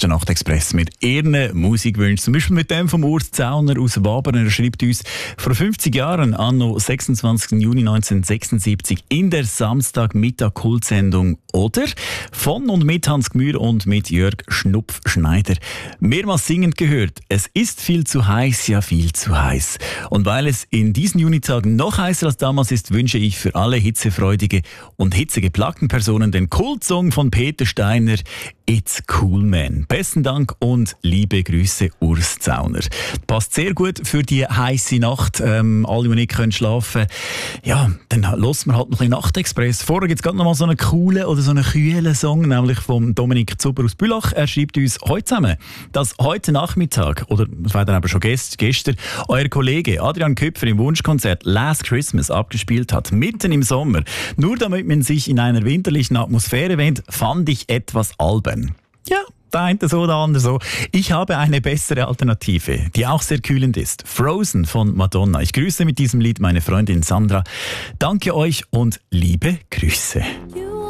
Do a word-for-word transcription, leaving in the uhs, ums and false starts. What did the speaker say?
ist der Nachtexpress mit ihren Musikwünschen. Zum Beispiel mit dem vom Urs Zauner aus Wabern. Er schreibt uns, vor fünfzig Jahren, anno sechsundzwanzigsten Juni neunzehnhundertsechsundsiebzig, in der Samstagmittag-Kultsendung «Oder?» von und mit Hans Gmür und mit Jörg Schnupf-Schneider. Mehrmals singend gehört, es ist viel zu heiß, ja viel zu heiß. Und weil es in diesen Junitagen noch heißer als damals ist, wünsche ich für alle hitzefreudige und hitzegeplagten Personen den Kultsong von Peter Steiner «It's Cool Man». Besten Dank und liebe Grüße, Urs Zauner. Passt sehr gut für die heiße Nacht. Ähm, alle, die nicht können schlafen, ja, dann hören wir halt noch ein Nachtexpress. Vorher gibt es gerade noch mal so einen coolen oder so einen kühlen Song, nämlich von Dominik Zuber aus Bülach. Er schreibt uns heute zusammen, dass heute Nachmittag, oder das war dann aber schon gest- gestern, euer Kollege Adrian Köpfer im Wunschkonzert «Last Christmas» abgespielt hat, mitten im Sommer. Nur damit man sich in einer winterlichen Atmosphäre wähnt, fand ich etwas albern. Ja, der eine so, der andere so. Ich habe eine bessere Alternative, die auch sehr kühlend ist. Frozen von Madonna. Ich grüße mit diesem Lied meine Freundin Sandra. Danke euch und liebe Grüße.